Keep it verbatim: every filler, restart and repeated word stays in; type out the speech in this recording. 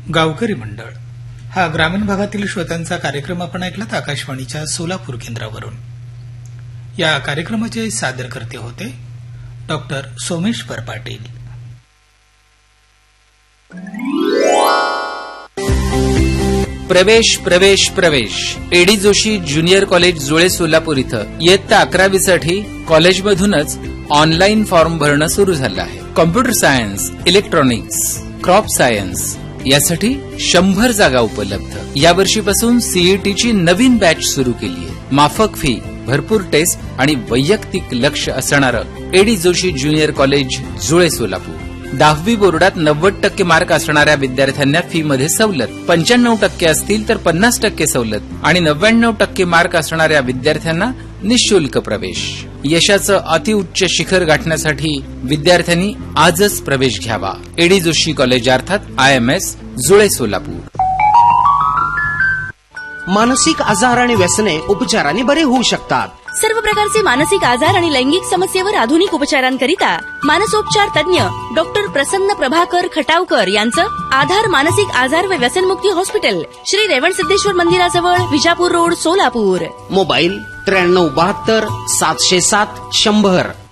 गावकरी मंडळ हा ग्रामीण भागातील श्रोत्यांचा कार्यक्रम आपण ऐकलात आकाशवाणीच्या सोलापूर केंद्रावरून. या कार्यक्रमाचे सादरकर्ते होते डॉक्टर सोमेश्वर पाटील. प्रवेश प्रवेश प्रवेश एडी जोशी ज्युनियर कॉलेज जुळे सोलापूर इथं इयत्ता अकरावी साठी कॉलेजमधूनच ऑनलाईन फॉर्म भरणं सुरू झालं आहे. Computer science, electronics, crop science यासाठी शंभर जागा उपलब्ध. यावर्षीपासून सीईटीची नवीन बॅच सुरू केली आहे. माफक फी, भरपूर टेस्ट आणि वैयक्तिक लक्ष असणारं एडी जोशी ज्युनियर कॉलेज जुळे सोलापूर. दहावी बोर्डात नव्वद टक्के मार्क असणाऱ्या विद्यार्थ्यांना फी मध्ये सवलत, पंच्याण्णव टक्के असतील तर पन्नास टक्के सवलत आणि नव्याण्णव टक्के मार्क असणाऱ्या विद्यार्थ्यांना निःशुल्क प्रवेश. यशाचं अतिउच्च शिखर गाठण्यासाठी विद्यार्थ्यांनी आजच प्रवेश घ्यावा. एडी जोशी कॉलेज अर्थात आय एम एस जुळे सोलापूर. मानसिक आजार आणि व्यसने उपचाराने बरे होऊ शकतात. सर्व प्रकारचे मानसिक आजार आणि लैंगिक समस्येवर आधुनिक उपचारांकरिता मानसोपचार तज्ञ डॉक्टर प्रसन्न प्रभाकर खटावकर यांचं आधार मानसिक आजार व व्यसनमुक्ती हॉस्पिटल, श्री रेवणसिद्धेश्वर मंदिराजवळ, विजापूर रोड, सोलापूर. मोबाईल त्र्याण्णव बहात्तर सातशे सात शंभर.